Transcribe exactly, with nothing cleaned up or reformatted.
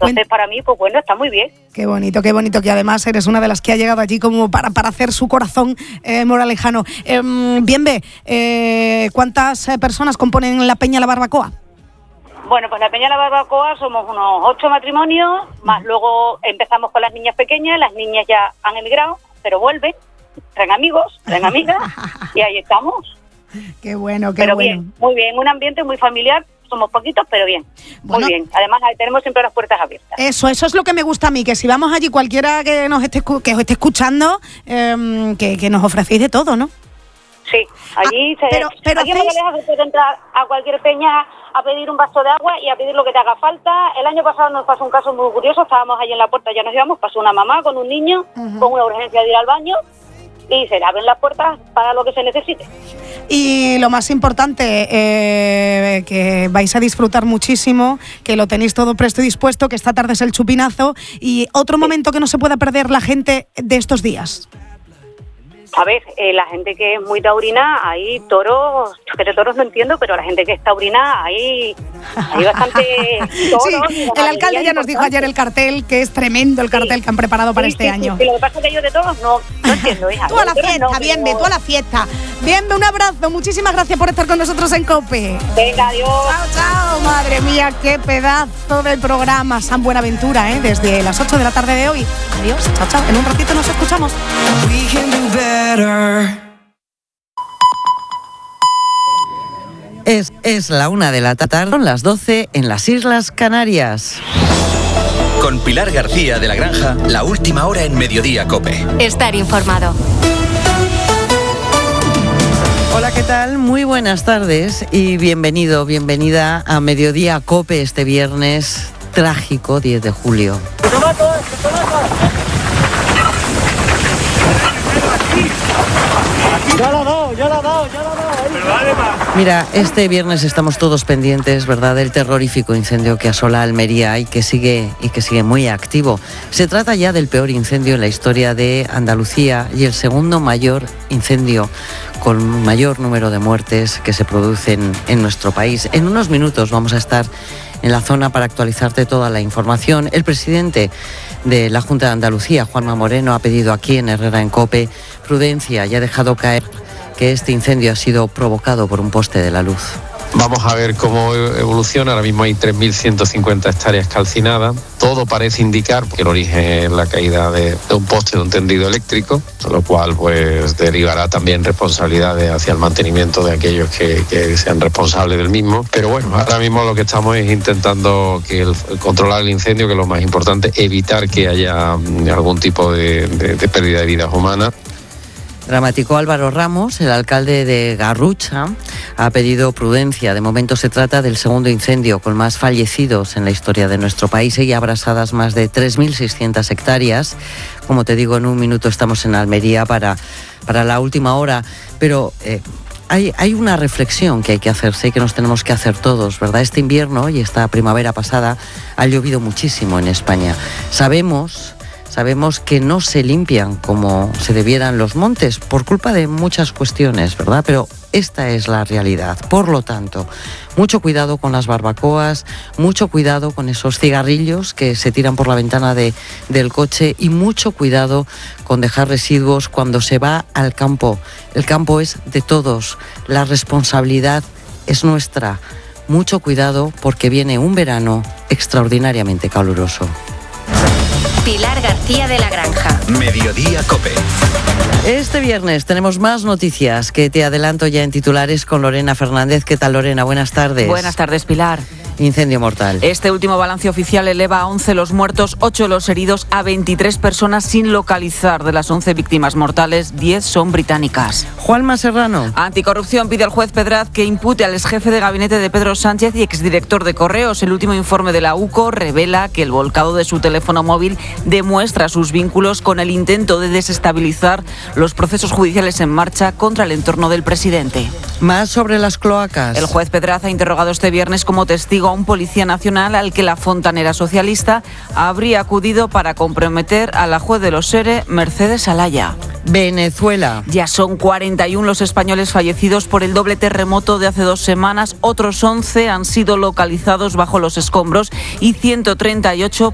Entonces, para mí, pues bueno, está muy bien. Qué bonito, qué bonito, que además eres una de las que ha llegado allí como para, para hacer su corazón eh, moralejano. Eh, bien, ve, eh, ¿cuántas personas componen la Peña La Barbacoa? Bueno, pues la Peña La Barbacoa somos unos ocho matrimonios, más luego empezamos con las niñas pequeñas, las niñas ya han emigrado, pero vuelven, traen amigos, traen amigas, y ahí estamos. Qué bueno, qué pero bueno. Bien, muy bien, un ambiente muy familiar. Somos poquitos, pero bien, bueno, muy bien. Además, tenemos siempre las puertas abiertas. Eso, eso es lo que me gusta a mí, que si vamos allí, cualquiera que nos esté, que os esté escuchando, eh, que, que nos ofrecéis de todo, ¿no? Sí, allí ah, se, pero, pero aquí hacéis... en Moraleja se puede entrar a cualquier peña a pedir un vaso de agua y a pedir lo que te haga falta. El año pasado nos pasó un caso muy curioso, estábamos allí en la puerta, ya nos íbamos, pasó una mamá con un niño, uh-huh. con una urgencia de ir al baño, y se le abren las puertas para lo que se necesite. Y lo más importante, eh, que vais a disfrutar muchísimo, que lo tenéis todo presto y dispuesto, que esta tarde es el chupinazo, y otro sí. momento que no se pueda perder la gente de estos días. A ver, eh, la gente que es muy taurina, hay toros, que de toros no entiendo, pero la gente que es taurina, hay, hay bastante toros. Sí, el alcalde ya nos dijo ayer el cartel, que es tremendo el cartel sí. que han preparado para sí, este sí, año. Sí, sí. Lo que pasa es que yo de toros no, no entiendo, hija. Tú a la fiesta, no, Bienve, no... tú a la fiesta. Bienve, un abrazo, muchísimas gracias por estar con nosotros en COPE. Venga, adiós. Chao, chao, madre mía, qué pedazo de programa. San Buenaventura, ¿eh? Desde las ocho de la tarde de hoy. Adiós, chao, chao. En un ratito nos escuchamos. Es, es la una de la tarde, son las doce en las Islas Canarias. Con Pilar García de la Granja, la última hora en Mediodía COPE. Estar informado. Hola, ¿qué tal? Muy buenas tardes y bienvenido, bienvenida a Mediodía COPE este viernes trágico diez de julio. Ya la ha dado, ya la ha dado, ya la ha dado. Mira, este viernes estamos todos pendientes, ¿verdad?, del terrorífico incendio que asola Almería y que sigue y que sigue muy activo. Se trata ya del peor incendio en la historia de Andalucía y el segundo mayor incendio con mayor número de muertes que se producen en nuestro país. En unos minutos vamos a estar en la zona para actualizarte toda la información. El presidente de la Junta de Andalucía, Juanma Moreno, ha pedido aquí en Herrera en COPE prudencia y ha dejado caer que este incendio ha sido provocado por un poste de la luz. Vamos a ver cómo evoluciona. Ahora mismo hay tres mil ciento cincuenta hectáreas calcinadas. Todo parece indicar que el origen es la caída de, de un poste de un tendido eléctrico, lo cual pues derivará también responsabilidades hacia el mantenimiento de aquellos que, que sean responsables del mismo. Pero bueno, ahora mismo lo que estamos es intentando que el, controlar el incendio, que es lo más importante, evitar que haya algún tipo de, de, de pérdida de vidas humanas. Dramático. Álvaro Ramos, el alcalde de Garrucha, ha pedido prudencia. De momento se trata del segundo incendio con más fallecidos en la historia de nuestro país y abrasadas más de tres mil seiscientas hectáreas. Como te digo, en un minuto estamos en Almería para, para la última hora. Pero eh, hay, hay una reflexión que hay que hacerse y que nos tenemos que hacer todos, ¿verdad? Este invierno y esta primavera pasada ha llovido muchísimo en España. Sabemos... Sabemos que no se limpian como se debieran los montes por culpa de muchas cuestiones, ¿verdad? Pero esta es la realidad. Por lo tanto, mucho cuidado con las barbacoas, mucho cuidado con esos cigarrillos que se tiran por la ventana de, del coche y mucho cuidado con dejar residuos cuando se va al campo. El campo es de todos, la responsabilidad es nuestra. Mucho cuidado porque viene un verano extraordinariamente caluroso. Pilar García de la Granja. Mediodía COPE. Este viernes tenemos más noticias que te adelanto ya en titulares con Lorena Fernández. ¿Qué tal, Lorena? Buenas tardes. Buenas tardes, Pilar. Incendio mortal. Este último balance oficial eleva a once los muertos, ocho los heridos, a veintitrés personas sin localizar. De las once víctimas mortales, diez son británicas. Juanma Serrano. Anticorrupción pide al juez Pedraz que impute al exjefe de gabinete de Pedro Sánchez y exdirector de Correos. El último informe de la UCO revela que el volcado de su teléfono móvil demuestra sus vínculos con el intento de desestabilizar los procesos judiciales en marcha contra el entorno del presidente. Más sobre las cloacas. El juez Pedraz ha interrogado este viernes como testigo a un policía nacional al que la fontanera socialista habría acudido para comprometer a la juez de los S E R E, Mercedes Alaya. Venezuela. Ya son cuarenta y uno los españoles fallecidos por el doble terremoto de hace dos semanas. Otros once han sido localizados bajo los escombros y ciento treinta y ocho